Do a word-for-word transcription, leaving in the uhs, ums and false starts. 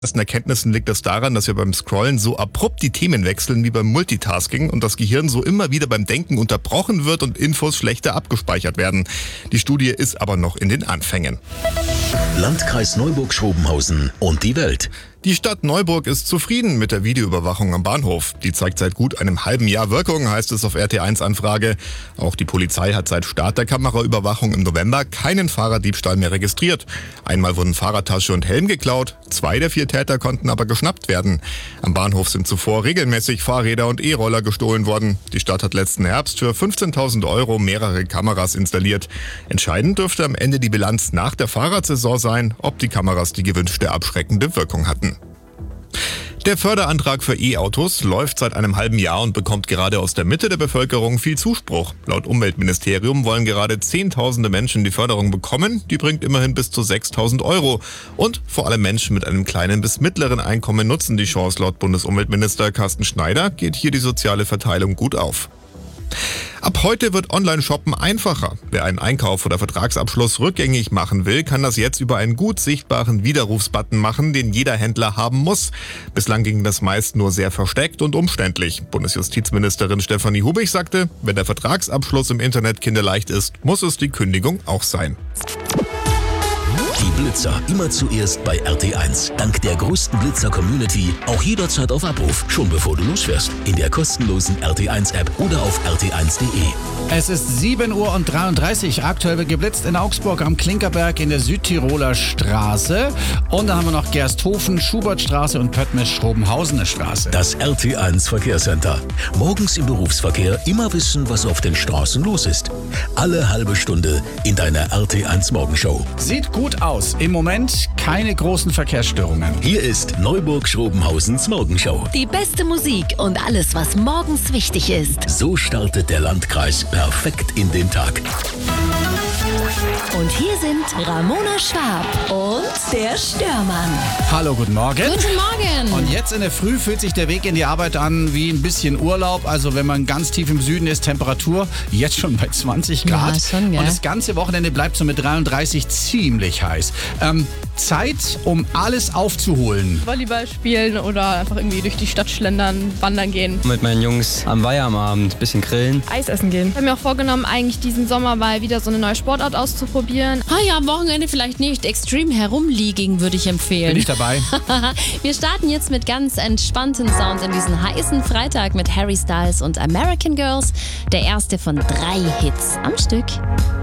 ersten Erkenntnissen liegt das daran, dass wir beim Scrollen so abrupt die Themen wechseln wie beim Multitasking und das Gehirn so immer wieder beim Denken unterbrochen wird und Infos schlechter abgespeichert werden. Die Studie ist aber noch in den Anfängen. Landkreis Neuburg-Schrobenhausen und die Welt. Die Stadt Neuburg ist zufrieden mit der Videoüberwachung am Bahnhof. Die zeigt seit gut einem halben Jahr Wirkung, heißt es auf R T eins Anfrage. Auch die Polizei hat seit Start der Kameraüberwachung im November keinen Fahrraddiebstahl mehr registriert. Einmal wurden Fahrradtasche und Helm geklaut, zwei der vier Täter konnten aber geschnappt werden. Am Bahnhof sind zuvor regelmäßig Fahrräder und E-Roller gestohlen worden. Die Stadt hat letzten Herbst für fünfzehntausend Euro mehrere Kameras installiert. Entscheidend dürfte am Ende die Bilanz nach der Fahrradsaison sein, ob die Kameras die gewünschte abschreckende Wirkung hatten. Der Förderantrag für E-Autos läuft seit einem halben Jahr und bekommt gerade aus der Mitte der Bevölkerung viel Zuspruch. Laut Umweltministerium wollen gerade Zehntausende Menschen die Förderung bekommen. Die bringt immerhin bis zu sechstausend Euro. Und vor allem Menschen mit einem kleinen bis mittleren Einkommen nutzen die Chance. Laut Bundesumweltminister Carsten Schneider geht hier die soziale Verteilung gut auf. Ab heute wird Online-Shoppen einfacher. Wer einen Einkauf oder Vertragsabschluss rückgängig machen will, kann das jetzt über einen gut sichtbaren Widerrufsbutton machen, den jeder Händler haben muss. Bislang ging das meist nur sehr versteckt und umständlich. Bundesjustizministerin Stefanie Hubig sagte, wenn der Vertragsabschluss im Internet kinderleicht ist, muss es die Kündigung auch sein. Die Blitzer immer zuerst bei R T eins. Dank der größten Blitzer-Community auch jederzeit auf Abruf, schon bevor du losfährst. In der kostenlosen R T eins App oder auf r t eins punkt de. Es ist sieben Uhr und dreiunddreißig. Aktuell wird geblitzt in Augsburg am Klinkerberg in der Südtiroler Straße. Und dann haben wir noch Gersthofen, Schubertstraße und Pöttmes-Schrobenhausener Straße. Das R T eins Verkehrscenter. Morgens im Berufsverkehr immer wissen, was auf den Straßen los ist. Alle halbe Stunde in deiner R T eins Morgenshow. Sieht gut aus. Im Moment keine großen Verkehrsstörungen. Hier ist Neuburg-Schrobenhausens Morgenshow. Die beste Musik und alles, was morgens wichtig ist. So startet der Landkreis perfekt in den Tag. Und hier sind Ramona Schwab und der Störmann. Hallo, guten Morgen. Guten Morgen. Und jetzt in der Früh fühlt sich der Weg in die Arbeit an wie ein bisschen Urlaub. Also wenn man ganz tief im Süden ist, Temperatur jetzt schon bei zwanzig Grad. Ja, schon, gell? Und das ganze Wochenende bleibt so mit dreiunddreißig ziemlich heiß. Ähm, Zeit, um alles aufzuholen. Volleyball spielen oder einfach irgendwie durch die Stadt schlendern, wandern gehen. Mit meinen Jungs am Weiher am Abend ein bisschen grillen. Eis essen gehen. Ich habe mir auch vorgenommen, eigentlich diesen Sommer mal wieder so eine neue Sportart auszuprobieren. Ah ja, am Wochenende vielleicht nicht. Extreme Herumliegen würde ich empfehlen. Bin ich dabei. Wir starten jetzt mit ganz entspannten Sounds in diesen heißen Freitag mit Harry Styles und American Girls. Der erste von drei Hits am Stück.